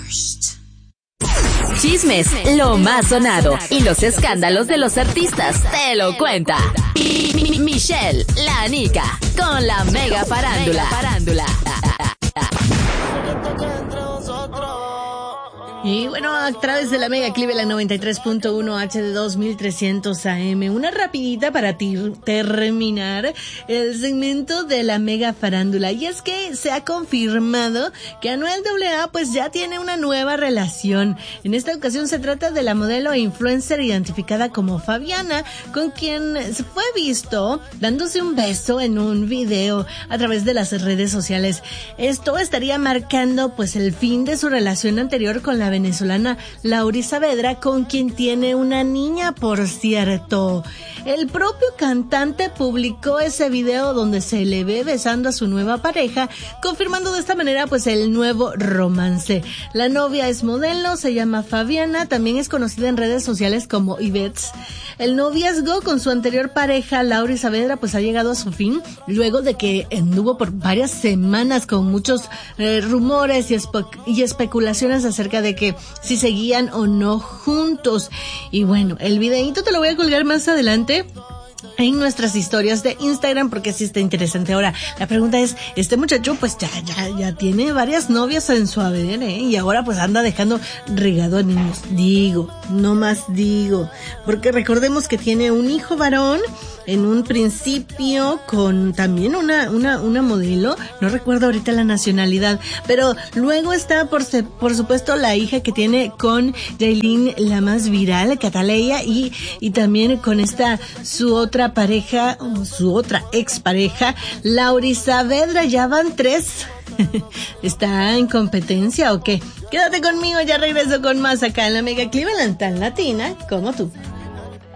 Chismes, lo más sonado y los escándalos de los artistas te lo cuenta Michelle, la Nica, con la mega farándula. Y bueno, a través de la Mega Cleveland 93.1 HD 2300 AM, una rapidita para terminar el segmento de la Mega Farándula. Y es que se ha confirmado que Anuel AA pues ya tiene una nueva relación. En esta ocasión se trata de la modelo e influencer identificada como Fabiana, con quien se fue visto dándose un beso en un video a través de las redes sociales. Esto estaría marcando pues el fin de su relación anterior con la venezolana Lauri Saavedra, con quien tiene una niña, por cierto. El propio cantante publicó ese video donde se le ve besando a su nueva pareja, confirmando de esta manera pues el nuevo romance. La novia es modelo, se llama Fabiana, también es conocida en redes sociales como Ivette. El noviazgo con su anterior pareja Lauri Saavedra pues ha llegado a su fin luego de que anduvo por varias semanas con muchos rumores y especulaciones acerca de que si seguían o no juntos. Y bueno, el videíto te lo voy a colgar más adelante en nuestras historias de Instagram, porque sí está interesante. Ahora, la pregunta es, este muchacho pues ya tiene varias novias en su haber, y ahora pues anda dejando regado a niños. Digo, porque recordemos que tiene un hijo varón en un principio con también una modelo, no recuerdo ahorita la nacionalidad, pero luego está por supuesto la hija que tiene con Yailin, la más viral, Cataleya, y también con su otra pareja, su otra expareja, Lauri Saavedra. Ya van 3. ¿Está en competencia o qué? Quédate conmigo, ya regreso con más acá en la Mega Cleveland, tan latina como tú.